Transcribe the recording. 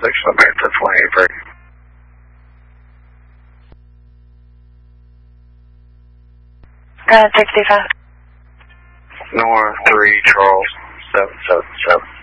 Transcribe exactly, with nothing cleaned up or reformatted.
six America twenty-three. Uh, sixty-five. North three Charles seven seven seven.